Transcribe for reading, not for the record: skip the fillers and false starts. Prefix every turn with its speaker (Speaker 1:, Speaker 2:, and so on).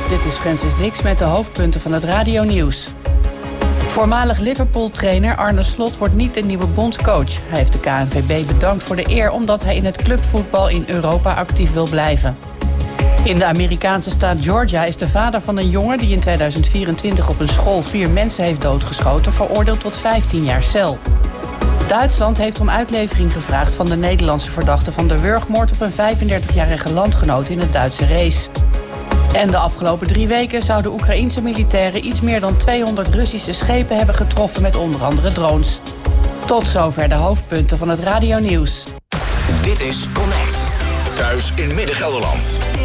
Speaker 1: Dit is Francis Dix met de hoofdpunten van het radionieuws. Voormalig Liverpool-trainer Arne Slot wordt niet de nieuwe bondscoach. Hij heeft de KNVB bedankt voor de eer omdat hij in het clubvoetbal in Europa actief wil blijven. In de Amerikaanse staat Georgia is de vader van een jongen die in 2024 op een school 4 mensen heeft doodgeschoten veroordeeld tot 15 jaar cel. Duitsland heeft om uitlevering gevraagd van de Nederlandse verdachte van de wurgmoord op een 35-jarige landgenoot in het Duitse Rees. En de afgelopen 3 weken zouden Oekraïense militairen iets meer dan 200 Russische schepen hebben getroffen met onder andere drones. Tot zover de hoofdpunten van het radionieuws.
Speaker 2: Dit is Connect. Thuis in Midden-Gelderland.